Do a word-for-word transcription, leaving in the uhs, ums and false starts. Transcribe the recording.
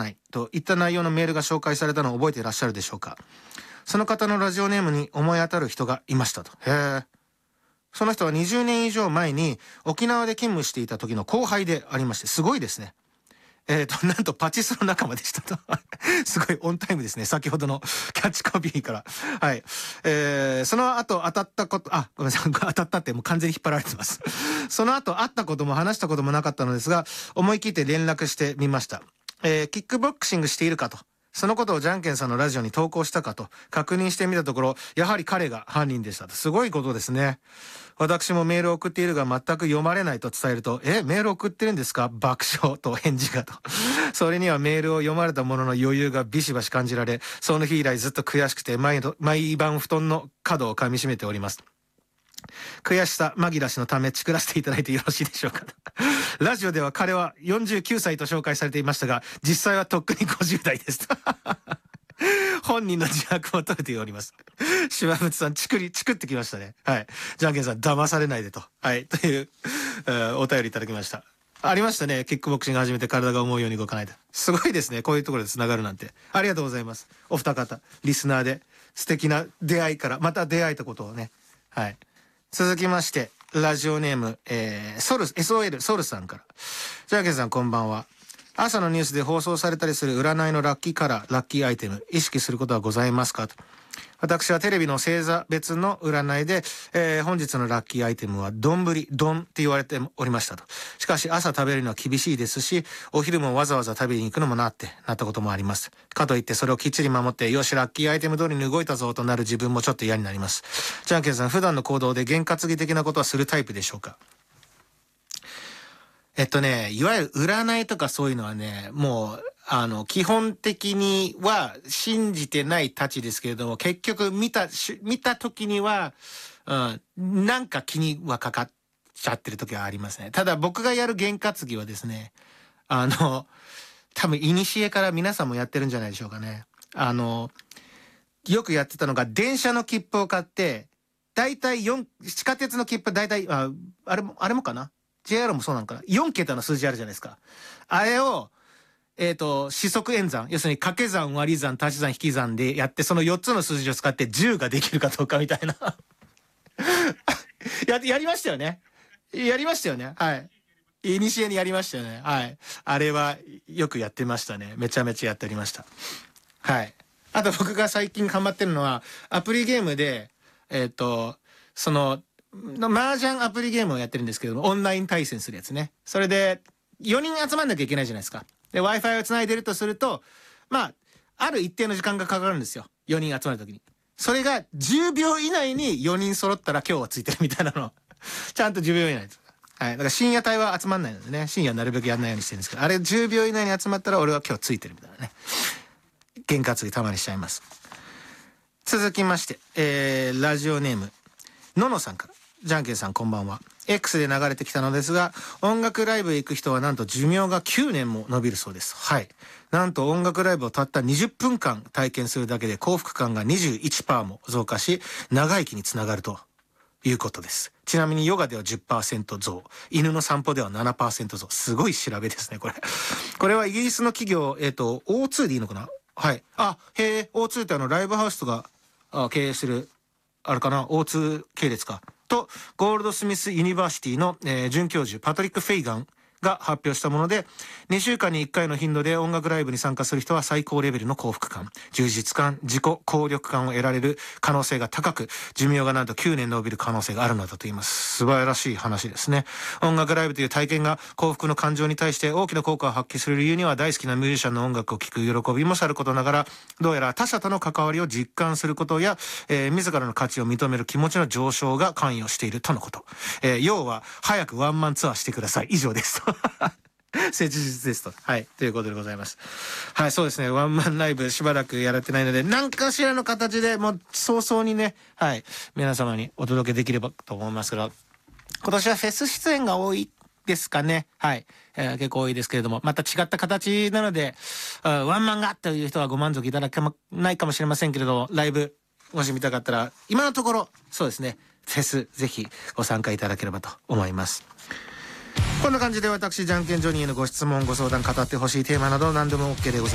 ないといった内容のメールが紹介されたのを覚えていらっしゃるでしょうか。その方のラジオネームに思い当たる人がいましたと。へえ。その人はにじゅうねん以上前に沖縄で勤務していた時の後輩でありまして、すごいですね。えっと、なんとパチスロ仲間でしたと。すごいオンタイムですね。先ほどのキャッチコピーから。はい。えー、その後当たったこと、あ、ごめんなさい。当たったってもう完全に引っ張られてます。その後会ったことも話したこともなかったのですが、思い切って連絡してみました。えー、キックボクシングしているかと。そのことをじゃんけんさんのラジオに投稿したかと確認してみたところ、やはり彼が犯人でしたと。すごいことですね。私もメールを送っているが全く読まれないと伝えると、え、メール送ってるんですか？爆笑と返事がと。それにはメールを読まれたものの余裕がビシバシ感じられ、その日以来ずっと悔しくて毎度毎晩布団の角を噛み締めております。悔しさ紛らしのためチクらせていただいてよろしいでしょうか。ラジオでは彼はよんじゅうきゅうさいと紹介されていましたが、実際はとっくにごじゅうだいです。本人の自白も取れております。島本さん、チクリ、チクってきましたね。はい。じゃんけんさん、騙されないでと。はい。という、お便りいただきました。ありましたね。キックボクシング始めて体が思うように動かないと。すごいですね。こういうところで繋がるなんて。ありがとうございます。お二方、リスナーで素敵な出会いから、また出会えたことをね。はい。続きまして、ラジオネーム、えー、ソル、エスオーエル、ソルさんから。じゃんけんさん、こんばんは。朝のニュースで放送されたりする占いのラッキーカラー、ラッキーアイテム、意識することはございますかと。私はテレビの星座別の占いで、えー、本日のラッキーアイテムは丼、丼って言われておりましたと。しかし朝食べるのは厳しいですし、お昼もわざわざ食べに行くのもなってなったこともあります。かといってそれをきっちり守って、よしラッキーアイテム通りに動いたぞとなる自分もちょっと嫌になります。じゃんけんさん、普段の行動で験担ぎ的なことはするタイプでしょうか？えっとね、いわゆる占いとかそういうのはね、もう、あの、基本的には信じてないたちですけれども、結局見た、見た時には、うん、なんか気にはかかっちゃってる時はありますね。ただ僕がやる験担ぎはですね、あの、多分、古から皆さんもやってるんじゃないでしょうかね。あの、よくやってたのが、電車の切符を買って、だいたいよん、地下鉄の切符だいたい、あ、あれも、あれもかな？ジェイアール もそうなのかな？ よん 桁の数字あるじゃないですか。あれを、えっと、四則演算。要するに掛け算、割り算、足し算、引き算でやって、そのよっつの数字を使ってじゅうができるかどうかみたいな。や、やりましたよね。やりましたよね。はい。いにしえにやりましたよね。はい。あれはよくやってましたね。めちゃめちゃやっておりました。はい。あと僕が最近ハマってるのは、アプリゲームで、えっと、その、麻雀アプリゲームをやってるんですけども、オンライン対戦するやつね。それで、よにん集まんなきゃいけないじゃないですか。で、Wi-Fi を繋いでるとすると、まあ、ある一定の時間がかかるんですよ。よにん集まるときに。それがじゅうびょう以内によにん揃ったら今日はついてるみたいなの。ちゃんとじゅうびょう以内です。はい。だから深夜帯は集まんないのでね。深夜なるべくやんないようにしてるんですけど、あれじゅうびょう以内に集まったら俺は今日ついてるみたいなね。験担ぎたまにしちゃいます。続きまして、えー、ラジオネーム、ののさんから。じゃんけんさんこんばんは。X で流れてきたのですが、音楽ライブへ行く人はなんと寿命がきゅうねんも伸びるそうです。はい。なんと音楽ライブをたったにじゅっぷんかん体験するだけで幸福感が にじゅういちパーセント も増加し、長生きにつながるということです。ちなみにヨガでは じゅっパーセント 増、犬の散歩では ななパーセント 増。すごい調べですね、これ。これはイギリスの企業、えっと、オーツー でいいのかな？はい。あ、へえ、オーツー ってあの、ライブハウスとか、あ経営する、あれかな？ オーツー 系列か。と、ゴールドスミスユニバーシティの、えー、准教授、パトリック・フェイガンが発表したもので、にしゅうかんにいっかいの頻度で音楽ライブに参加する人は最高レベルの幸福感、充実感、自己効力感を得られる可能性が高く、寿命がなんときゅうねん伸びる可能性があるのだと言います。素晴らしい話ですね。音楽ライブという体験が幸福の感情に対して大きな効果を発揮する理由には、大好きなミュージシャンの音楽を聴く喜びもさることながら、どうやら他者との関わりを実感することや、えー、自らの価値を認める気持ちの上昇が関与しているとのこと。えー、要は早くワンマンツアーしてください。以上ですと。切実ですと。はい。ということでございます。はい、そうですね。ワンマンライブしばらくやられてないので、何かしらの形でもう早々にね、はい、皆様にお届けできればと思いますけど、今年はフェス出演が多いですかね。はい。えー、結構多いですけれども、また違った形なので、ワンマンがという人はご満足いただけないかもしれませんけれど、ライブ、もし見たかったら、今のところ、そうですね、フェス、ぜひご参加いただければと思います。こんな感じで私、じゃんけんジョニーへのご質問、ご相談、語ってほしいテーマなど何でも OK でございます。